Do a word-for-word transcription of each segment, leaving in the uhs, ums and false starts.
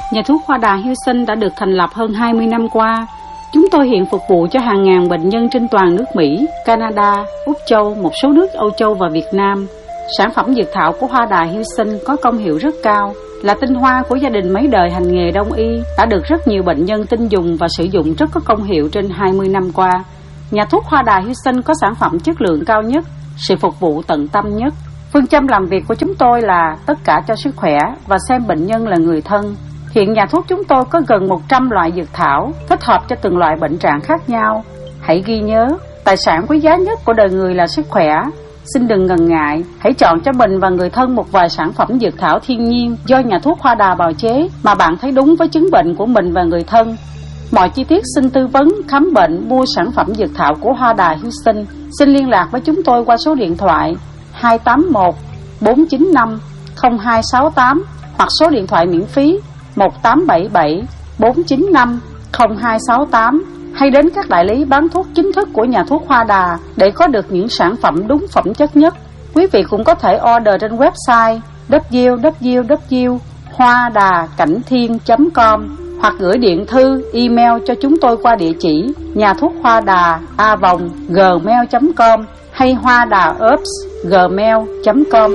Nhà thuốc Hoa Đà Houston đã được thành lập hơn hai mươi năm qua. Chúng tôi hiện phục vụ cho hàng ngàn bệnh nhân trên toàn nước Mỹ, Canada, Úc Châu, một số nước Âu Châu và Việt Nam. Sản phẩm dược thảo của Hoa Đà Houston có công hiệu rất cao, là tinh hoa của gia đình mấy đời hành nghề đông y, đã được rất nhiều bệnh nhân tin dùng và sử dụng rất có công hiệu trên hai mươi năm qua. Nhà thuốc Hoa Đà Houston có sản phẩm chất lượng cao nhất, sự phục vụ tận tâm nhất. Phương châm làm việc của chúng tôi là tất cả cho sức khỏe và xem bệnh nhân là người thân. Hiện nhà thuốc chúng tôi có gần một trăm loại dược thảo, thích hợp cho từng loại bệnh trạng khác nhau. Hãy ghi nhớ, tài sản quý giá nhất của đời người là sức khỏe. Xin đừng ngần ngại, hãy chọn cho mình và người thân một vài sản phẩm dược thảo thiên nhiên do nhà thuốc Hoa Đà bào chế mà bạn thấy đúng với chứng bệnh của mình và người thân. Mọi chi tiết xin tư vấn, khám bệnh, mua sản phẩm dược thảo của Hoa Đà Houston. Xin liên lạc với chúng tôi qua số điện thoại hai tám một bốn chín năm không hai sáu tám hoặc số điện thoại miễn phí một tám bảy bảy bốn chín năm không hai sáu tám, hay đến các đại lý bán thuốc chính thức của nhà thuốc Hoa Đà để có được những sản phẩm đúng phẩm chất nhất. Quý vị cũng có thể order trên website w w w chấm hoa đà cảnh thiên chấm com hoặc gửi điện thư, email cho chúng tôi qua địa chỉ nhà thuốc hoa đà a vòng gmail chấm com hay hoa đà herbs gmail chấm com.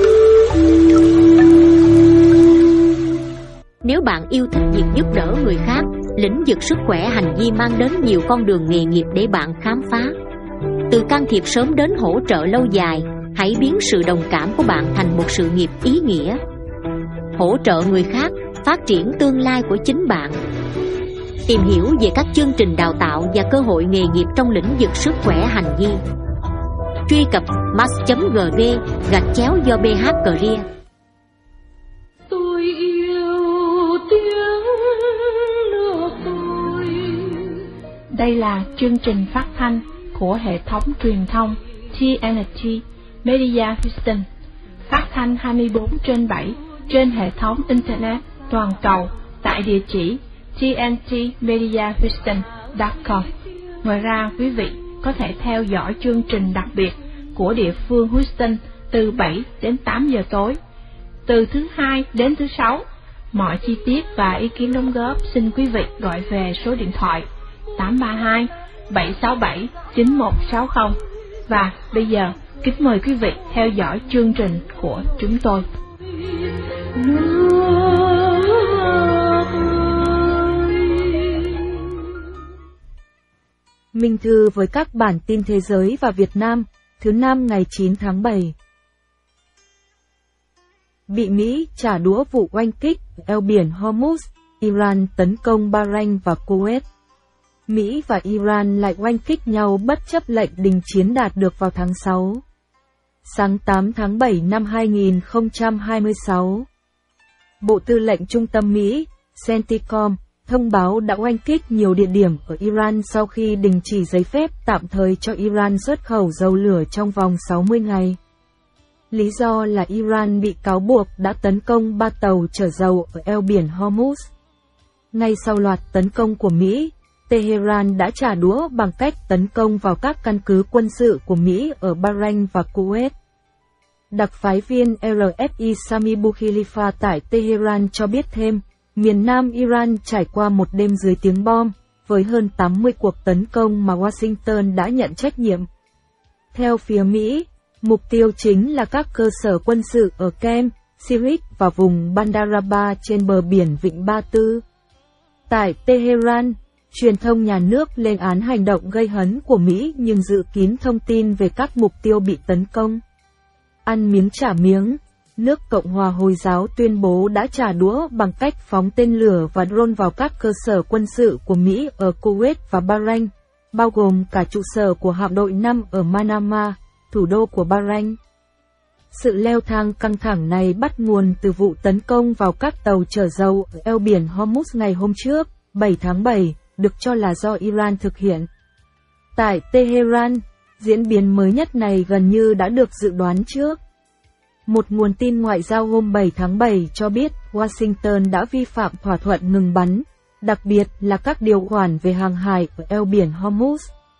Nếu bạn yêu thích việc giúp đỡ người khác, lĩnh vực sức khỏe hành vi mang đến nhiều con đường nghề nghiệp để bạn khám phá. Từ can thiệp sớm đến hỗ trợ lâu dài, hãy biến sự đồng cảm của bạn thành một sự nghiệp ý nghĩa. Hỗ trợ người khác, phát triển tương lai của chính bạn. Tìm hiểu về các chương trình đào tạo và cơ hội nghề nghiệp trong lĩnh vực sức khỏe hành vi. Truy cập mass chấm gv gạch chéo do bê hát Career. Tôi yêu tiếng nước tôi. Đây là chương trình phát thanh của hệ thống truyền thông tê en tê Media Houston, phát thanh hai mươi bốn trên bảy trên hệ thống Internet toàn cầu tại địa chỉ t n t media houston chấm com. Ngoài ra, quý vị có thể theo dõi chương trình đặc biệt của địa phương Houston từ bảy đến tám giờ tối, từ thứ hai đến thứ sáu. Mọi chi tiết và ý kiến đóng góp xin quý vị gọi về số điện thoại tám ba hai bảy sáu bảy chín một sáu không. Và bây giờ, kính mời quý vị theo dõi chương trình của chúng tôi. Minh Thư với các bản tin thế giới và Việt Nam, thứ năm ngày chín tháng bảy. Bị Mỹ trả đũa vụ oanh kích eo biển Hormuz, Iran tấn công Bahrain và Kuwait. Mỹ và Iran lại oanh kích nhau bất chấp lệnh đình chiến đạt được vào tháng sáu. Sáng tám tháng bảy năm hai nghìn không trăm hai mươi sáu, Bộ Tư lệnh Trung tâm Mỹ, CENTCOM, thông báo đã oanh kích nhiều địa điểm ở Iran sau khi đình chỉ giấy phép tạm thời cho Iran xuất khẩu dầu lửa trong vòng sáu mươi ngày. Lý do là Iran bị cáo buộc đã tấn công ba tàu chở dầu ở eo biển Hormuz. Ngay sau loạt tấn công của Mỹ, Tehran đã trả đũa bằng cách tấn công vào các căn cứ quân sự của Mỹ ở Bahrain và Kuwait. Đặc phái viên rờ ép i Sami Boukhilifa tại Tehran cho biết thêm, miền nam Iran trải qua một đêm dưới tiếng bom, với hơn tám mươi cuộc tấn công mà Washington đã nhận trách nhiệm. Theo phía Mỹ, mục tiêu chính là các cơ sở quân sự ở Kem, Sirik và vùng Bandarabah trên bờ biển Vịnh Ba Tư. Tại Tehran, truyền thông nhà nước lên án hành động gây hấn của Mỹ nhưng giữ kín thông tin về các mục tiêu bị tấn công. Ăn miếng trả miếng, nước Cộng hòa Hồi giáo tuyên bố đã trả đũa bằng cách phóng tên lửa và drone vào các cơ sở quân sự của Mỹ ở Kuwait và Bahrain, bao gồm cả trụ sở của hạm đội năm ở Manama, thủ đô của Bahrain. Sự leo thang căng thẳng này bắt nguồn từ vụ tấn công vào các tàu chở dầu ở eo biển Hormuz ngày hôm trước, bảy tháng bảy, được cho là do Iran thực hiện. Tại Tehran, diễn biến mới nhất này gần như đã được dự đoán trước. Một nguồn tin ngoại giao hôm bảy tháng bảy cho biết Washington đã vi phạm thỏa thuận ngừng bắn, đặc biệt là các điều khoản về hàng hải ở eo biển Hormuz.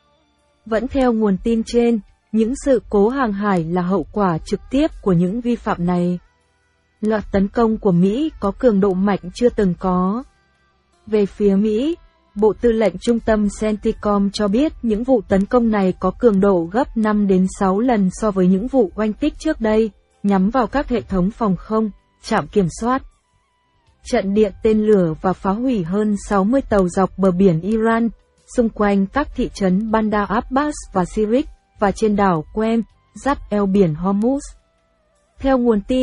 Vẫn theo nguồn tin trên, những sự cố hàng hải là hậu quả trực tiếp của những vi phạm này. Loạt tấn công của Mỹ có cường độ mạnh chưa từng có. Về phía Mỹ, Bộ Tư lệnh Trung tâm CENTCOM cho biết những vụ tấn công này có cường độ gấp năm đến sáu lần so với những vụ oanh kích trước đây, nhắm vào các hệ thống phòng không, trạm kiểm soát, trận địa tên lửa và phá hủy hơn sáu mươi tàu dọc bờ biển Iran, xung quanh các thị trấn Bandar Abbas và Sirik, và trên đảo Qem, giáp eo biển Hormuz. Theo nguồn tin,